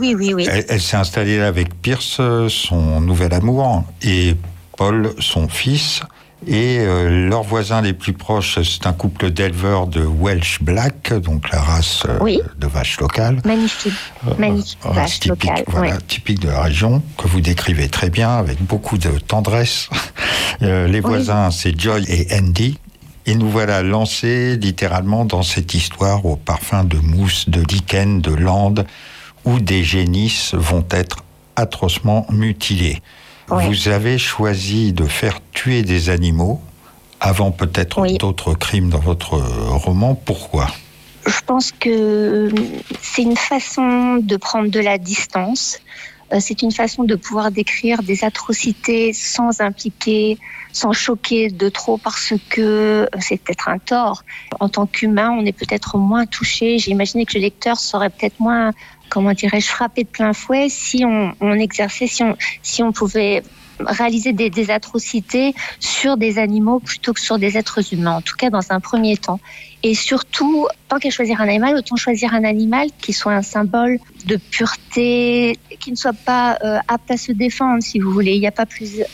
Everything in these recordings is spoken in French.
oui. Elle s'est installée là avec Pierce, son nouvel amour, et Paul, son fils. Et leurs voisins les plus proches, c'est un couple d'éleveurs de Welsh Black, donc la race de vache locale. Magnifique vache typique, locale. Voilà, typique de la région, que vous décrivez très bien, avec beaucoup de tendresse. Les voisins, c'est Joy et Andy. Et nous voilà lancés littéralement dans cette histoire au parfum de mousse, de lichen, de lande, où des génisses vont être atrocement mutilés. Oui. Vous avez choisi de faire tuer des animaux avant peut-être d'autres crimes dans votre roman. Pourquoi ? Je pense que c'est une façon de prendre de la distance. C'est une façon de pouvoir décrire des atrocités sans impliquer, sans choquer de trop, parce que c'est peut-être un tort. En tant qu'humain, on est peut-être moins touché. J'ai imaginé que le lecteur serait peut-être moins, frappé de plein fouet si on exerçait, si on pouvait réaliser des atrocités sur des animaux plutôt que sur des êtres humains, en tout cas dans un premier temps. Et surtout, tant qu'à choisir un animal, autant choisir un animal qui soit un symbole de pureté, qui ne soit pas apte à se défendre, si vous voulez. Il n'y a pas plus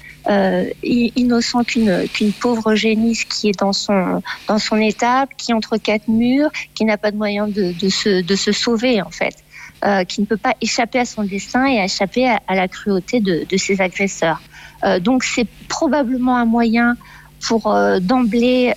innocent qu'une pauvre génisse qui est dans son étable, qui est entre quatre murs, qui n'a pas de moyen de se sauver, en fait. Qui ne peut pas échapper à son destin et échapper à la cruauté de ses agresseurs. Donc c'est probablement un moyen pour d'emblée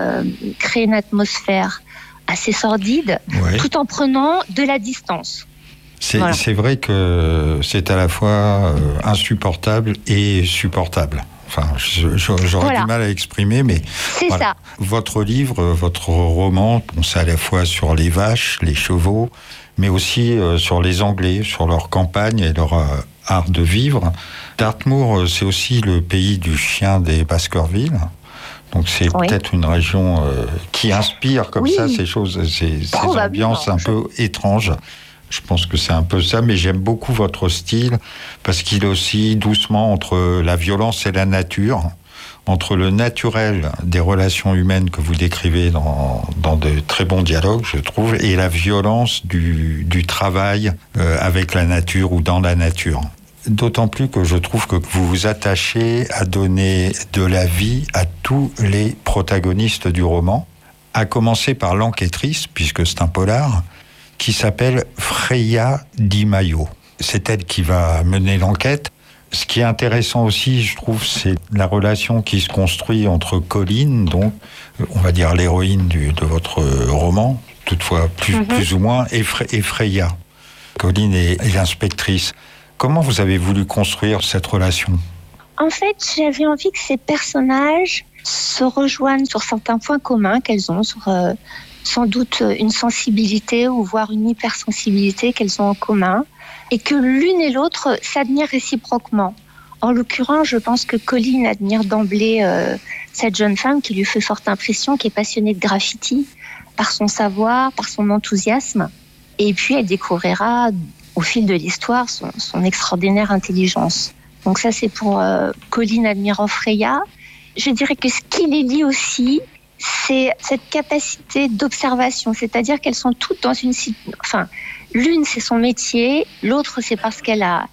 créer une atmosphère assez sordide, tout en prenant de la distance. C'est vrai que c'est à la fois insupportable et supportable. Enfin, j'aurais du mal à exprimer, mais c'est ça. Votre livre, votre roman, c'est à la fois sur les vaches, les chevaux, mais aussi sur les Anglais, sur leur campagne et leur art de vivre. Dartmoor, c'est aussi le pays du chien des Baskerville. Donc c'est peut-être une région qui inspire comme ça ces choses, ces ambiances un peu étranges. Je pense que c'est un peu ça, mais j'aime beaucoup votre style parce qu'il est aussi doucement entre la violence et la nature, entre le naturel des relations humaines que vous décrivez dans de très bons dialogues, je trouve, et la violence du travail avec la nature ou dans la nature. D'autant plus que je trouve que vous vous attachez à donner de la vie à tous les protagonistes du roman, à commencer par l'enquêtrice, puisque c'est un polar, qui s'appelle Freya Di Maio. C'est elle qui va mener l'enquête. Ce qui est intéressant aussi, je trouve, c'est la relation qui se construit entre Colleen, donc, on va dire l'héroïne de votre roman, toutefois plus ou moins, et Freya. Colleen est l'inspectrice. Comment vous avez voulu construire cette relation ? En fait, j'avais envie que ces personnages se rejoignent sur certains points communs qu'elles ont, sur sans doute une sensibilité ou voire une hypersensibilité qu'elles ont en commun, et que l'une et l'autre s'admirent réciproquement. En l'occurrence, je pense que Colleen admire d'emblée cette jeune femme qui lui fait forte impression, qui est passionnée de graffiti, par son savoir, par son enthousiasme. Et puis, elle découvrira au fil de l'histoire son extraordinaire intelligence. Donc ça, c'est pour Colleen admirant Freya. Je dirais que ce qui les lie aussi, c'est cette capacité d'observation, c'est-à-dire qu'elles sont toutes dans une... Enfin, l'une, c'est son métier, l'autre, c'est parce qu'elle a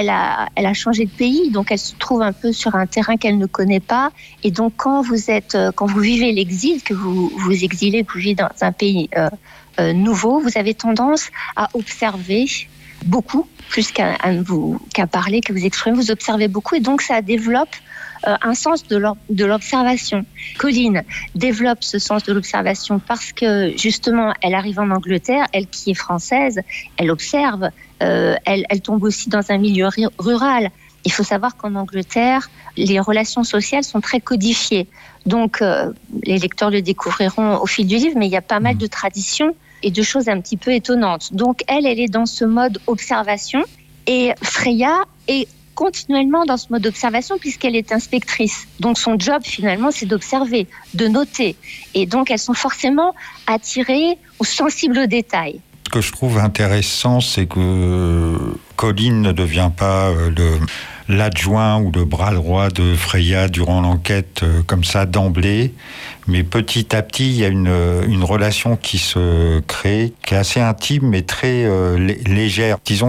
changé de pays, donc elle se trouve un peu sur un terrain qu'elle ne connaît pas. Et donc, quand vous vivez l'exil, que vous exilez, que vous vivez dans un pays nouveau, vous avez tendance à observer beaucoup, plus qu'à parler, que vous exprimez, vous observez beaucoup, et donc ça développe un sens de l'observation. Colleen développe ce sens de l'observation parce que justement elle arrive en Angleterre, elle qui est française, elle observe, elle tombe aussi dans un milieu rural. Il faut savoir qu'en Angleterre, les relations sociales sont très codifiées. Donc les lecteurs le découvriront au fil du livre, mais il y a pas mal de traditions et de choses un petit peu étonnantes. Donc elle est dans ce mode observation, et Freya est continuellement dans ce mode d'observation puisqu'elle est inspectrice. Donc son job finalement c'est d'observer, de noter. Et donc elles sont forcément attirées ou sensibles aux détails. Ce que je trouve intéressant, c'est que Colleen ne devient pas l'adjoint ou le bras droit de Freya durant l'enquête comme ça d'emblée, mais petit à petit il y a une relation qui se crée, qui est assez intime mais très légère. Disons